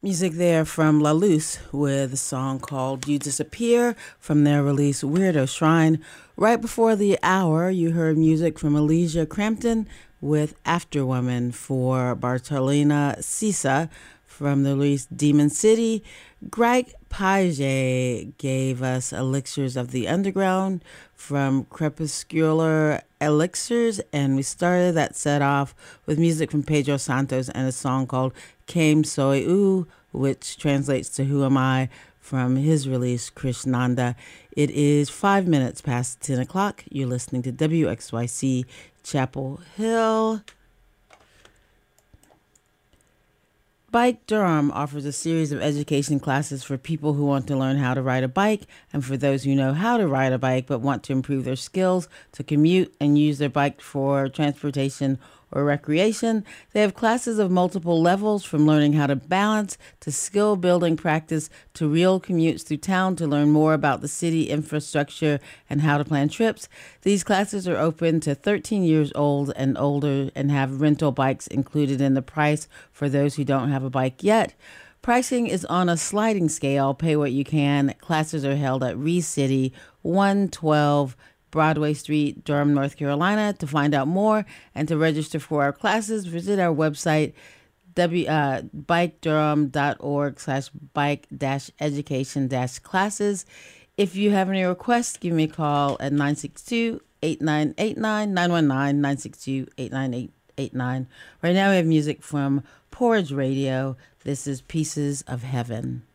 Music there from La Luce with a song called You Disappear from their release Weirdo Shrine. Right before the hour, you heard music from Alicia Crampton with Afterwoman for Bartolina Sisa from the release Demon City. Greg Page gave us Elixirs of the Underground from Crepuscular Elixirs, and we started that set off with music from Pedro Santos and a song called Came Soy U, which translates to Who Am I, from his release Krishnanda. It is 5 minutes past 10 o'clock. You're listening to WXYC Chapel Hill. Bike Durham offers a series of education classes for people who want to learn how to ride a bike and for those who know how to ride a bike but want to improve their skills to commute and use their bike for transportation or recreation. They have classes of multiple levels, from learning how to balance to skill building practice to real commutes through town to learn more about the city infrastructure and how to plan trips. These classes are open to 13 years old and older and have rental bikes included in the price for those who don't have a bike yet. Pricing is on a sliding scale. Pay what you can. Classes are held at Reese City, 112 Broadway Street, Durham, North Carolina. To find out more and to register for our classes, visit our website, bikedurham.org/bike-education-classes. If you have any requests, give me a call at 962-8989, 919-962-8989. Right now we have music from Porridge Radio. This is Pieces of Heaven.